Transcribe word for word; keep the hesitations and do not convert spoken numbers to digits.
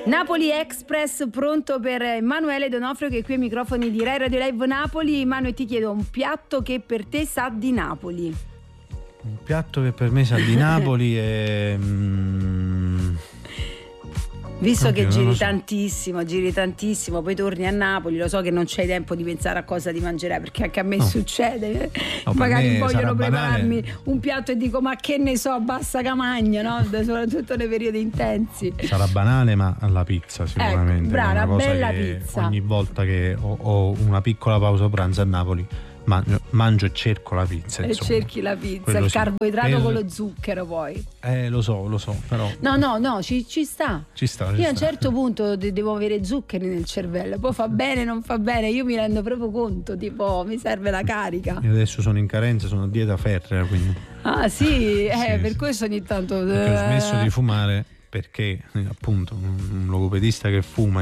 Napoli Express pronto per Emanuele Donofrio, che è qui ai microfoni di Rai Radio Live Napoli. Emanuele, ti chiedo un piatto che per te sa di Napoli. Un piatto che per me sa di Napoli è... Mm... Visto Oddio, che giri so. tantissimo, giri tantissimo, poi torni a Napoli, lo so che non c'hai tempo di pensare a cosa ti mangerai, perché anche a me no. succede, no, magari me vogliono prepararmi banale. un piatto e dico ma che ne so, basta camagna, no? Soprattutto nei periodi intensi. Sarà banale, ma alla pizza sicuramente. Ecco, brava, una cosa bella che pizza. Ogni volta che ho, ho una piccola pausa pranzo a Napoli mangio, mangio e cerco la pizza. E insomma. cerchi la pizza, Quello il sì. carboidrato Per... con lo zucchero poi. Eh, lo so, lo so, però... No, no, no, ci, ci sta. Ci sta, ci io a un sta. certo punto de- devo avere zuccheri nel cervello, poi fa bene, non fa bene, io mi rendo proprio conto, tipo mi serve la carica. Io adesso sono in carenza, sono a dieta ferrea, quindi... Ah sì, eh, sì, per sì. questo ogni tanto... Perché ho smesso di fumare, perché appunto un logopedista che fuma